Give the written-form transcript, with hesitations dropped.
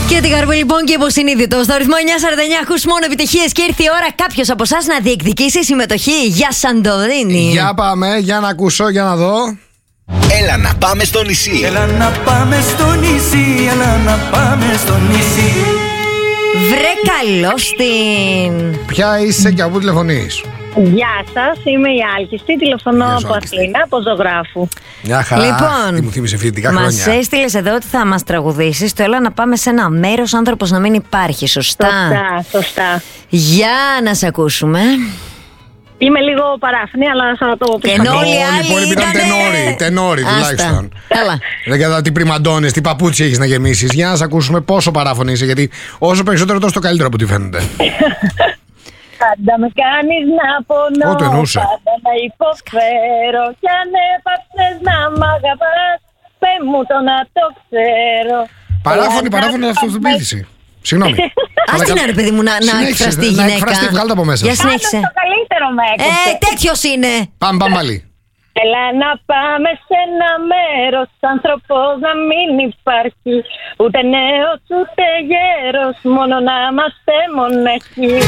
Και την καρβή λοιπόν και υποσυνείδητο. Στο ρυθμό 949 ακούς μόνο επιτυχίες και ήρθε η ώρα κάποιος από εσάς να διεκδικήσει συμμετοχή για Σαντορίνη. Για πάμε, για να ακούσω, για να δω. Έλα να πάμε στο νησί. Έλα να πάμε στο νησί, έλα να πάμε στο νησί. Βρε καλώς την. Ποια είσαι και από πού τηλεφωνείς? Γεια σας, είμαι η Άλκηστη, τηλεφωνώ Γεια σου, από Άλκηστη. Αθήνα, από Ζωγράφου. Μια χαρά. Λοιπόν, Τι μου θύμισε φοιτητικά μας χρόνια. έστειλες εδώ ότι θα μας τραγουδήσεις. Το έλα να πάμε σε ένα μέρος, άνθρωπος να μην υπάρχει. Σωστά. Σωστά. Για να σε ακούσουμε. Είμαι λίγο παράφνη, αλλά θα το Και πιστεύω. ενώ όλοι οι Όλοι οι άλλοι υπόλοιποι ήταν ήτανε- τενόροι Άστα. τουλάχιστον. Καλά. Δεν κατά τι πριμαντώνες, τι παπούτσι έχεις να γεμίσεις. Για να σε ακούσουμε πόσο παράφωνη είσαι, γιατί όσο περισσότερο τόσο το καλύτερο από ό,τι φαίνεται. Πάντα με κάνεις να πονώ, Ό, το εννοούσε. πάντα να υποφέρω. Κι αν έπαψες να μ' αγαπάς, πες μου το να το ξέρω. Παράφωνη αυτοθυμήθηση. Συγγνώμη. Ας την ρε παιδί μου να Συνέχισε, εκφραστεί η να γυναίκα. εκφραστεί, βγάλ' τα από μέσα. Για Πάντα συνέχισε. το καλύτερο με έκοψε. Τέτοιος είναι. Πάμε πάλι. Έλα να πάμε σε ένα μέρος, άνθρωπος να μην υπάρχει. Ούτε νέος ούτε γέρος, μόνο να είμαστε μοναχοί.